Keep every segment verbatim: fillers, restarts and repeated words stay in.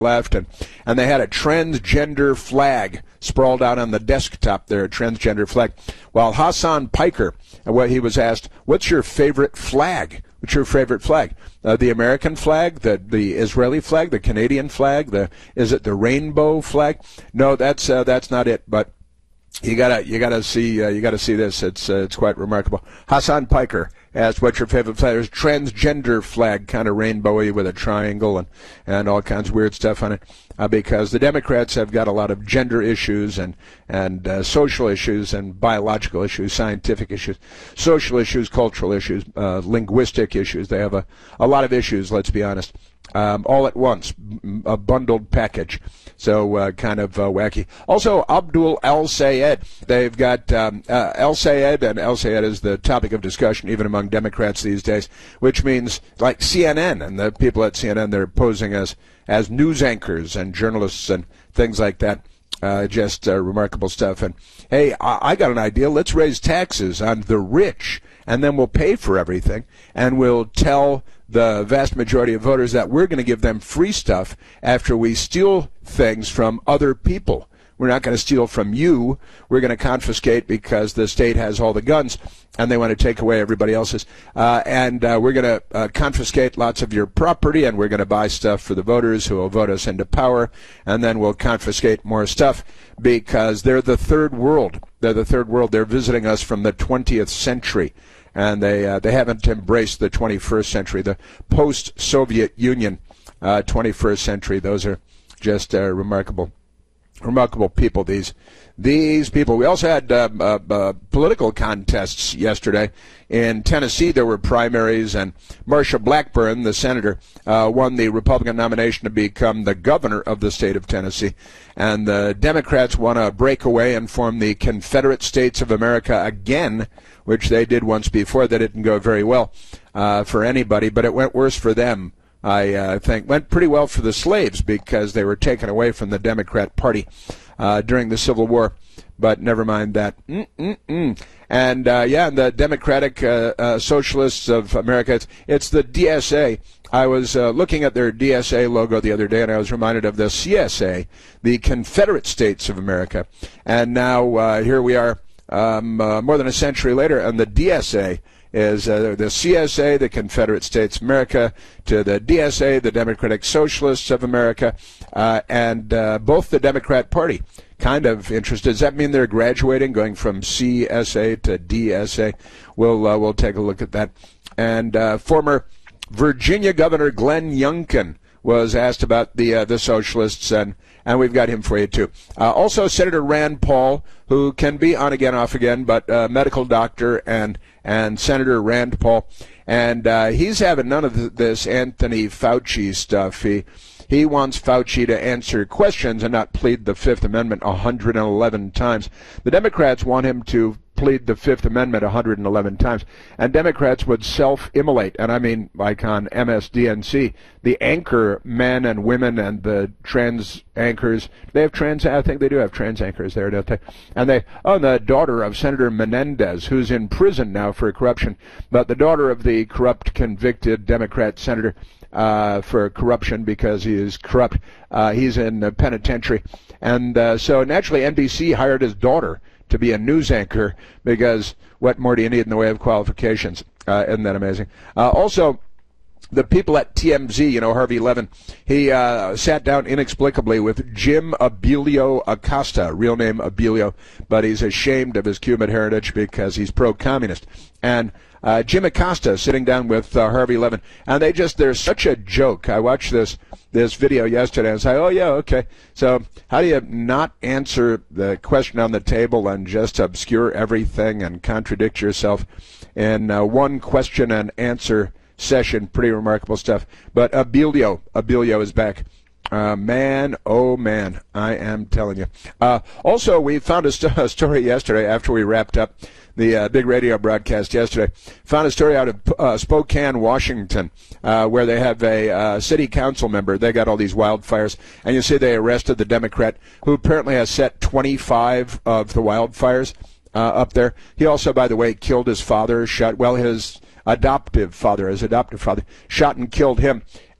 left, and, and they had a transgender flag sprawled out on the desktop there, a transgender flag. While Hassan Piker, well, he was asked, what's your favorite flag? What's your favorite flag? Uh, the American flag, the the Israeli flag, the Canadian flag, the is it the rainbow flag? No, that's uh, that's not it. But you gotta you gotta see uh, you gotta see this. It's uh, it's quite remarkable. Hassan Piker asked, "What's your favorite flag?" There's a transgender flag, kind of rainbowy with a triangle and and all kinds of weird stuff on it. Uh, because the Democrats have got a lot of gender issues and and uh, social issues and biological issues, scientific issues, social issues, cultural issues, uh, linguistic issues. They have a, a lot of issues, let's be honest, um, all at once, a bundled package. So uh, kind of uh, wacky. Also, Abdul El-Sayed. They've got um, uh, El-Sayed, and El-Sayed is the topic of discussion even among Democrats these days, which means like C N N and the people at C N N, they're posing as as news anchors and journalists and things like that. Uh, just uh, remarkable stuff. And, hey, I-, I got an idea. Let's raise taxes on the rich, and then we'll pay for everything, and we'll tell the vast majority of voters that we're going to give them free stuff after we steal things from other people. We're not going to steal from you. We're going to confiscate because the state has all the guns, and they want to take away everybody else's. Uh, and uh, we're going to uh, confiscate lots of your property, and we're going to buy stuff for the voters who will vote us into power, and then we'll confiscate more stuff because they're the third world. They're the third world. They're visiting us from the twentieth century, and they uh, they haven't embraced the twenty-first century, the post-Soviet Union uh, twenty-first century. Those are just uh, remarkable. Remarkable people, these these people. We also had uh, uh, uh, political contests yesterday. In Tennessee, there were primaries, and Marsha Blackburn, the senator, uh, won the Republican nomination to become the governor of the state of Tennessee. And the Democrats want to break away and form the Confederate States of America again, which they did once before. That didn't go very well uh, for anybody, but it went worse for them. I uh, think went pretty well for the slaves because they were taken away from the Democrat Party uh, during the Civil War. But never mind that. Mm-mm-mm. And, uh, yeah, and the Democratic uh, uh, Socialists of America, it's, it's the D S A. I was uh, looking at their D S A logo the other day, and I was reminded of the C S A, the Confederate States of America. And now uh, here we are um, uh, more than a century later, and the D S A is uh, the C S A, the Confederate States of America, to the D S A, the Democratic Socialists of America, uh, and uh, both the Democrat Party. Kind of interested. Does that mean they're graduating, going from C S A to D S A? We'll uh, we'll take a look at that. And uh, former Virginia Governor Glenn Youngkin was asked about the uh, the socialists, and and we've got him for you too. Uh, also, Senator Rand Paul, who can be on again, off again, but uh, medical doctor and and Senator Rand Paul, and uh, he's having none of this Anthony Fauci stuff. He he wants Fauci to answer questions and not plead the Fifth Amendment one hundred eleven times. The Democrats want him to plead the Fifth Amendment one hundred eleven times, and Democrats would self-immolate, and I mean like on M S D N C, the anchor men and women and the trans anchors. They have trans, I think they do have trans anchors there, don't they? And they, oh, and the daughter of Senator Menendez, who's in prison now for corruption, but the daughter of the corrupt, convicted Democrat senator uh, for corruption because he is corrupt. Uh, he's in the penitentiary. And uh, so naturally N B C hired his daughter to be a news anchor because what more do you need in the way of qualifications? Uh, isn't that amazing? Uh, also, the people at T M Z, you know, Harvey Levin, he uh, sat down inexplicably with Jim Abilio Acosta, real name Abilio, but he's ashamed of his Cuban heritage because he's pro-communist. And uh, Jim Acosta sitting down with uh, Harvey Levin, and they just, they're such a joke. I watched this this video yesterday and say, oh, yeah, okay. So how do you not answer the question on the table and just obscure everything and contradict yourself in uh, one question and answer session? Pretty remarkable stuff. But Abilio, Abilio is back. Uh, man, oh man, I am telling you. Uh, also, we found a, st- a story yesterday after we wrapped up the uh, big radio broadcast yesterday. Found a story out of uh, Spokane, Washington, uh, where they have a uh, city council member. They got all these wildfires, and you see they arrested the Democrat who apparently has set twenty-five of the wildfires uh, up there. He also, by the way, killed his father, shot, well, his adoptive father, his adoptive father, shot and killed him.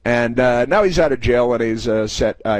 And uh, now he's out of jail and he's uh, set. Uh,